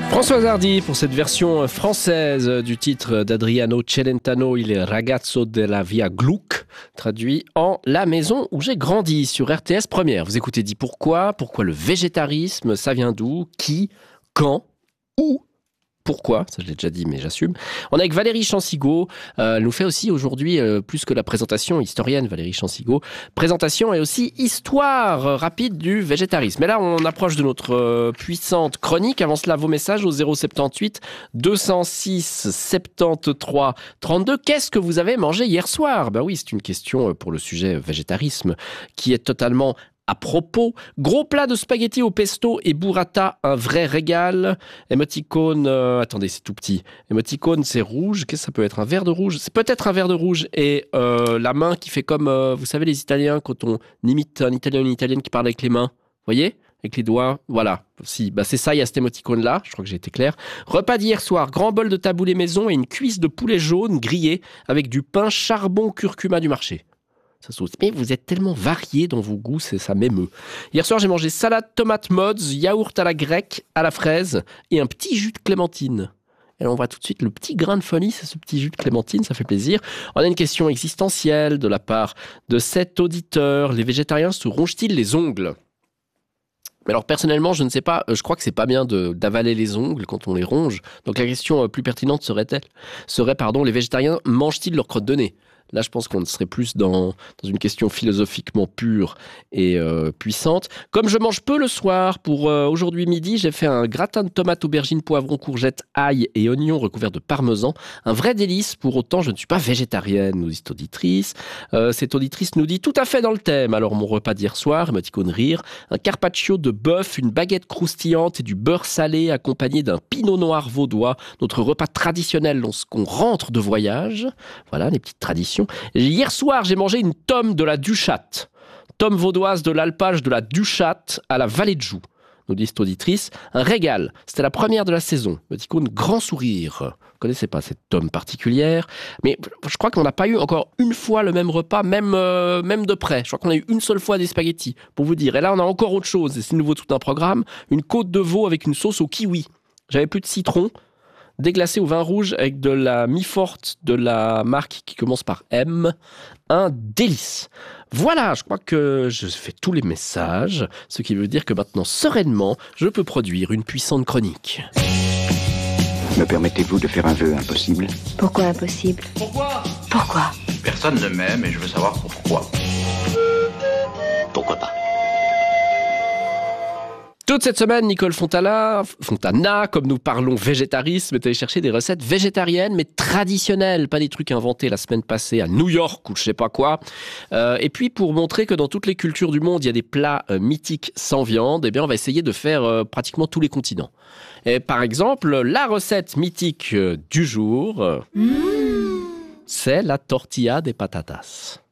Françoise Hardy pour cette version française du titre d'Adriano Celentano, Il ragazzo della via Gluck, traduit en La maison où j'ai grandi sur RTS Première. Vous écoutez Dis pourquoi le végétarisme, ça vient d'où, qui, quand, où, pourquoi, ça je l'ai déjà dit mais j'assume. On est avec Valérie Chansigaud, elle nous fait aussi aujourd'hui, plus que la présentation, historienne Valérie Chansigaud, présentation et aussi histoire rapide du végétarisme. Mais là on approche de notre puissante chronique. Avant cela, vos messages au 078 206 73 32. Qu'est-ce que vous avez mangé hier soir ? Ben oui, c'est une question pour le sujet végétarisme qui est totalement à propos. Gros plat de spaghettis au pesto et burrata, un vrai régal. Émoticône, attendez, c'est tout petit. Émoticône, c'est rouge. Qu'est-ce que ça peut être ? Un verre de rouge ? C'est peut-être un verre de rouge. Et la main qui fait comme, vous savez, les Italiens, quand on imite un Italien ou une Italienne qui parle avec les mains. Vous voyez ? Avec les doigts. Voilà. Si, bah c'est ça, il y a cet émoticône-là. Je crois que j'ai été clair. Repas d'hier soir. Grand bol de taboulé maison et une cuisse de poulet jaune grillé avec du pain charbon curcuma du marché. Ça sauce. Mais vous êtes tellement variés dans vos goûts, ça m'émeut. Hier soir, j'ai mangé salade tomate mods, yaourt à la grecque, à la fraise et un petit jus de clémentine. Et là, on voit tout de suite le petit grain de folie, c'est ce petit jus de clémentine, ça fait plaisir. On a une question existentielle de la part de cet auditeur. Les végétariens se rongent-ils les ongles ? Mais alors personnellement, je ne sais pas, je crois que c'est pas bien d'avaler les ongles quand on les ronge. Donc la question plus pertinente serait, les végétariens mangent-ils leur crotte de nez ? Là, je pense qu'on serait plus dans une question philosophiquement pure et puissante. Comme je mange peu le soir, pour aujourd'hui midi, j'ai fait un gratin de tomates, aubergines, poivrons, courgettes, ail et oignons recouverts de parmesan. Un vrai délice, pour autant, je ne suis pas végétarienne, nous dit cette auditrice. Cette auditrice nous dit tout à fait dans le thème. Alors, mon repas d'hier soir, émoticône rire, un carpaccio de bœuf, une baguette croustillante et du beurre salé accompagné d'un pinot noir vaudois. Notre repas traditionnel lorsqu'on rentre de voyage. Voilà, les petites traditions. Hier soir, j'ai mangé une tome de la Duchatte. Tome vaudoise de l'alpage de la Duchatte à la Vallée de Joux. Nous dit cette auditrice. Un régal. C'était la première de la saison. Émoticône grand sourire. Vous ne connaissez pas cette tome particulière. Mais je crois qu'on n'a pas eu encore une fois le même repas, même de près. Je crois qu'on a eu une seule fois des spaghettis, pour vous dire. Et là, on a encore autre chose. Et c'est nouveau tout un programme. Une côte de veau avec une sauce au kiwi. J'avais plus de citron. Déglacé au vin rouge avec de la mi-forte de la marque qui commence par M. Un délice. Voilà, je crois que je fais tous les messages, ce qui veut dire que maintenant, sereinement, je peux produire une puissante chronique. Me permettez-vous de faire un vœu impossible ? Pourquoi impossible ? Pourquoi ? Personne ne m'aime et je veux savoir pourquoi. Pourquoi pas ? Toute cette semaine, Nicole Fontana, comme nous parlons végétarisme, est allée chercher des recettes végétariennes, mais traditionnelles, pas des trucs inventés la semaine passée à New York ou je sais pas quoi. Et puis, pour montrer que dans toutes les cultures du monde, il y a des plats mythiques sans viande, eh bien, on va essayer de faire pratiquement tous les continents. Et par exemple, la recette mythique du jour, c'est la tortilla de patatas.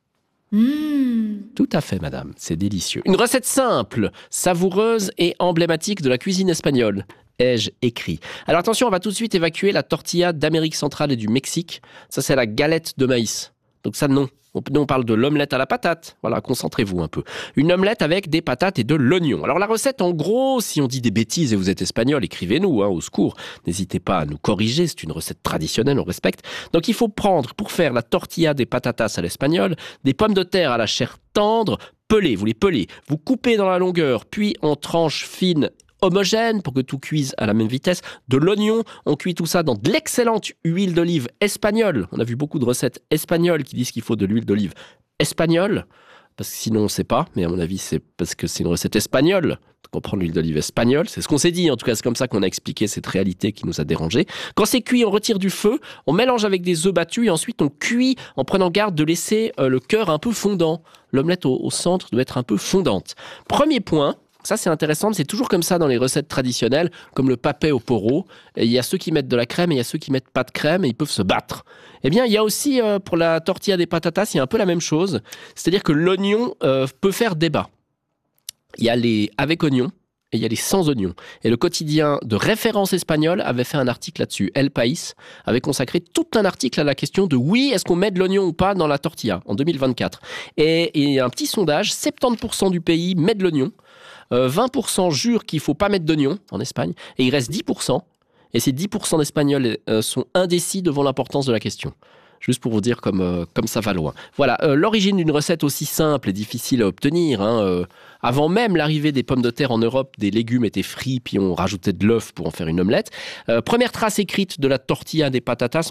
Tout à fait, madame, c'est délicieux. Une recette simple, savoureuse et emblématique de la cuisine espagnole, ai-je écrit. Alors attention, on va tout de suite évacuer la tortilla d'Amérique centrale et du Mexique. Ça, c'est la galette de maïs. Donc ça, non. Nous, on parle de l'omelette à la patate. Voilà, concentrez-vous un peu. Une omelette avec des patates et de l'oignon. Alors la recette, en gros, si on dit des bêtises et vous êtes espagnol, écrivez-nous, au secours. N'hésitez pas à nous corriger, c'est une recette traditionnelle, on respecte. Donc il faut prendre, pour faire la tortilla des patatas à l'espagnol, des pommes de terre à la chair tendre, pelées, vous les pelez. Vous coupez dans la longueur, puis en tranches fines homogène pour que tout cuise à la même vitesse. De l'oignon, on cuit tout ça dans de l'excellente huile d'olive espagnole. On a vu beaucoup de recettes espagnoles qui disent qu'il faut de l'huile d'olive espagnole, parce que sinon on ne sait pas, mais à mon avis c'est parce que c'est une recette espagnole. Donc on prend l'huile d'olive espagnole, c'est ce qu'on s'est dit, en tout cas c'est comme ça qu'on a expliqué cette réalité qui nous a dérangés. Quand c'est cuit, on retire du feu, on mélange avec des œufs battus et ensuite on cuit en prenant garde de laisser le cœur un peu fondant. L'omelette au centre doit être un peu fondante. Premier point. Ça, c'est intéressant, c'est toujours comme ça dans les recettes traditionnelles, comme le papé au poro. Et il y a ceux qui mettent de la crème et il y a ceux qui mettent pas de crème et ils peuvent se battre. Eh bien, il y a aussi, pour la tortilla des patatas, il y a un peu la même chose. C'est-à-dire que l'oignon peut faire débat. Il y a les avec oignon et il y a les sans oignon. Et le quotidien de référence espagnol avait fait un article là-dessus. El País avait consacré tout un article à la question de oui, est-ce qu'on met de l'oignon ou pas dans la tortilla en 2024. Et il y a un petit sondage, 70% du pays met de l'oignon. 20% jurent qu'il ne faut pas mettre d'oignon en Espagne, et il reste 10% Et ces 10% d'Espagnols sont indécis devant l'importance de la question. Juste pour vous dire comme ça va loin. Voilà, l'origine d'une recette aussi simple et difficile à obtenir. Avant même l'arrivée des pommes de terre en Europe, des légumes étaient frits, puis on rajoutait de l'œuf pour en faire une omelette. Première trace écrite de la tortilla de patatas,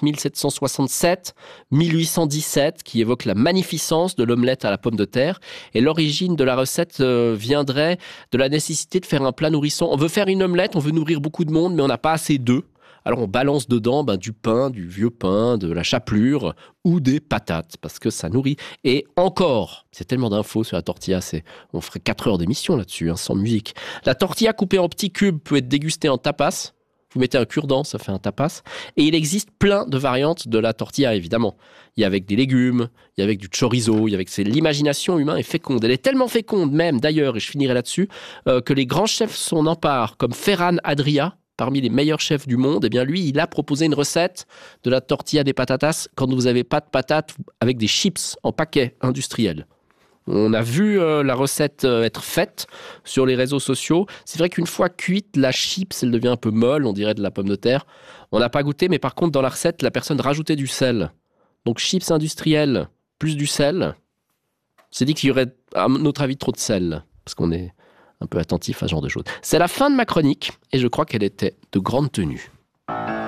1767-1817, qui évoque la magnificence de l'omelette à la pomme de terre. Et l'origine de la recette viendrait de la nécessité de faire un plat nourrissant. On veut faire une omelette, on veut nourrir beaucoup de monde, mais on n'a pas assez d'œufs. Alors on balance dedans du pain, du vieux pain, de la chapelure ou des patates parce que ça nourrit. Et encore, c'est tellement d'infos sur la tortilla, on ferait 4 heures d'émission là-dessus, sans musique. La tortilla coupée en petits cubes peut être dégustée en tapas. Vous mettez un cure-dent, ça fait un tapas. Et il existe plein de variantes de la tortilla, évidemment. Il y a avec des légumes, il y a avec du chorizo, il y a avec l'imagination humaine est féconde. Elle est tellement féconde même, d'ailleurs, et je finirai là-dessus, que les grands chefs s'en emparent, comme Ferran Adrià, parmi les meilleurs chefs du monde. Eh bien, lui, il a proposé une recette de la tortilla de patatas quand vous n'avez pas de patates avec des chips en paquet industriel. On a vu la recette être faite sur les réseaux sociaux. C'est vrai qu'une fois cuite, la chips, elle devient un peu molle, on dirait de la pomme de terre. On n'a pas goûté, mais par contre, dans la recette, la personne rajoutait du sel. Donc, chips industrielles plus du sel. C'est dit qu'il y aurait, à notre avis, trop de sel, parce qu'on est un peu attentif à ce genre de choses. C'est la fin de ma chronique, et je crois qu'elle était de grande tenue.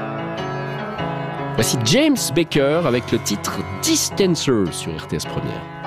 Voici James Baker avec le titre Distancer sur RTS Première.